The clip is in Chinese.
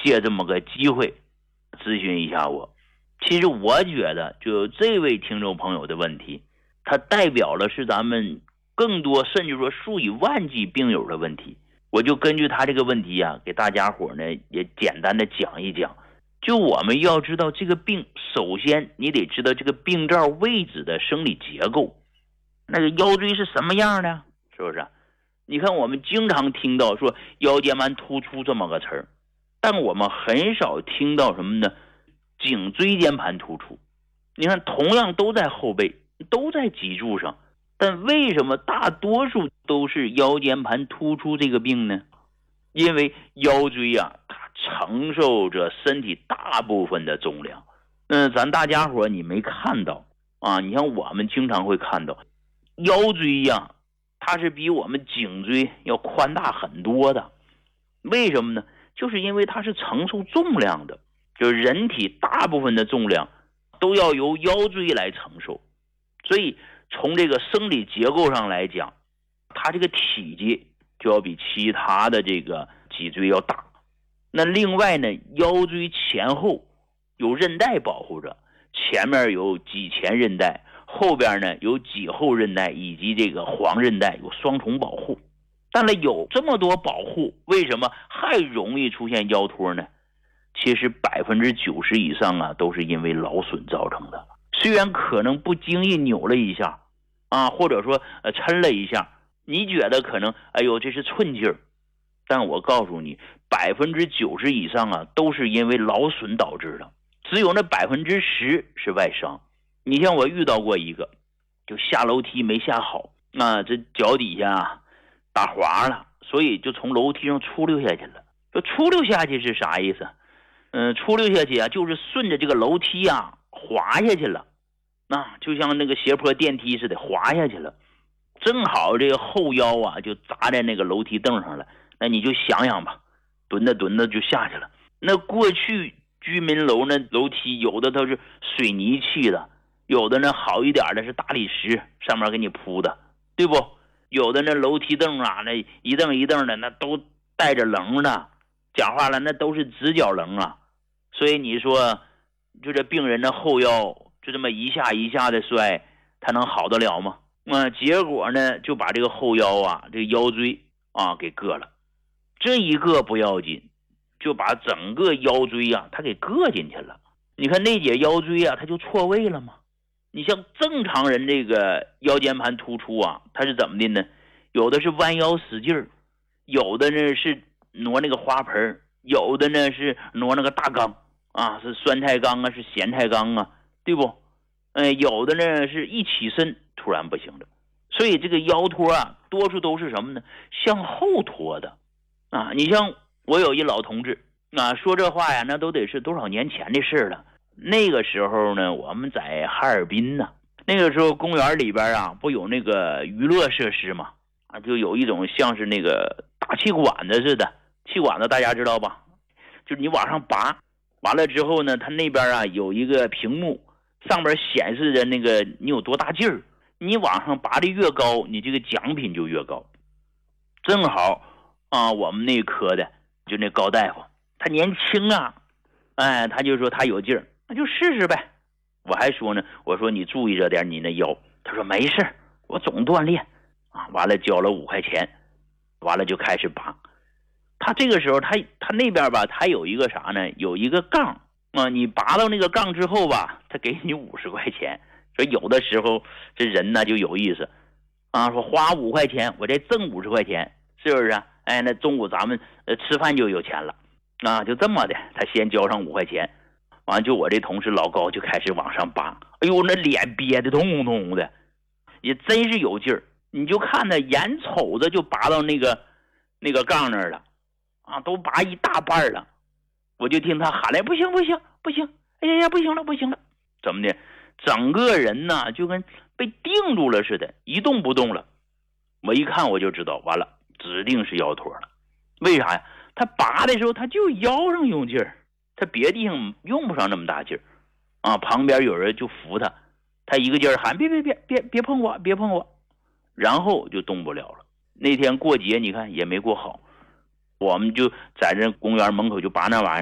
借这么个机会咨询一下我。其实我觉得就这位听众朋友的问题，它代表了是咱们更多甚至说数以万计病友的问题。我就根据他这个问题啊，给大家伙呢也简单的讲一讲。就我们要知道这个病，首先你得知道这个病灶位置的生理结构，那个腰椎是什么样的，是不是？你看我们经常听到说腰间盘突出这么个词儿，但我们很少听到什么呢？颈椎间盘突出。你看同样都在后背，都在脊柱上，但为什么大多数都是腰间盘突出这个病呢？因为腰椎啊，它承受着身体大部分的重量。咱大家伙你没看到啊？你看我们经常会看到腰椎呀，它是比我们颈椎要宽大很多的。为什么呢？就是因为它是承受重量的，就是人体大部分的重量都要由腰椎来承受。所以从这个生理结构上来讲，它这个体积就要比其他的这个脊椎要大。那另外呢，腰椎前后有韧带保护着，前面有脊前韧带，后边呢有脊后韧带以及这个黄韧带，有双重保护。但是有这么多保护，为什么还容易出现腰托呢？其实90%以上啊都是因为劳损造成的。虽然可能不经意扭了一下啊，或者说抻了一下，你觉得可能哎呦这是寸劲儿，但我告诉你，90%以上啊都是因为劳损导致的，只有那10%是外伤。你像我遇到过一个，就下楼梯没下好，这脚底下啊打滑了，所以就从楼梯上出溜下去了。就出溜下去是啥意思？出溜下去啊，就是顺着这个楼梯啊滑下去了，就像那个斜坡电梯似的滑下去了，正好这个后腰啊就砸在那个楼梯凳上了。那你就想想吧，蹲着就下去了。那过去居民楼那楼梯有的都是水泥砌的，有的呢好一点的是大理石上面给你铺的，对不？有的那楼梯凳啊，那一凳一凳的那都带着棱的，讲话了那都是直角棱啊。所以你说就这病人的后腰就这么一下一下的摔，他能好得了吗？结果呢就把这个后腰啊，这个腰椎啊给硌了。这一个不要紧，就把整个腰椎啊它给硌进去了。你看那节腰椎啊它就错位了吗？你像正常人这个腰间盘突出啊，它是怎么的呢？有的是弯腰使劲儿，有的呢是挪那个花盆，有的呢是挪那个大缸啊，是酸菜缸啊，是咸菜缸啊，对不？有的呢是一起身突然不行了。所以这个腰托啊，多数都是什么呢？向后托的啊。你像我有一老同志说这话呀，那都得是多少年前的事了。那个时候呢，我们在哈尔滨呢，那个时候公园里边啊，不有那个娱乐设施嘛，就有一种像是那个大气管子似的，气管子大家知道吧？就是你往上拔，完了之后呢，它那边啊有一个屏幕，上边显示着那个你有多大劲儿，你往上拔的越高，你这个奖品就越高。正好我们那科的就那高大夫，他年轻啊，他就说他有劲儿，那就试试呗。我还说呢，我说你注意着点你那腰，他说没事，我总锻炼完了交了5块钱，完了就开始拔。他这个时候他那边吧，他有一个啥呢？有一个杠你拔到那个杠之后吧，他给你50块钱。说有的时候这人呢就有意思说花5块钱我再挣50块钱，是不是啊？那中午咱们吃饭就有钱了就这么的。他先交上5块钱，完就我这同事老高就开始往上拔，哎呦那脸憋得通通的，也真是有劲儿。你就看他眼瞅着就拔到那个杠那儿了都拔一大半了。我就听他喊来不行不行不行，哎呀不行了不行了，怎么的？整个人呢就跟被定住了似的，一动不动了。我一看我就知道完了，指定是腰托了。为啥呀？他拔的时候他就腰上用劲儿，他别地方用不上那么大劲儿旁边有人就扶他，他一个劲儿喊别碰我别碰我，然后就动不了了。那天过节你看也没过好，我们就在这公园门口就拔那玩意儿。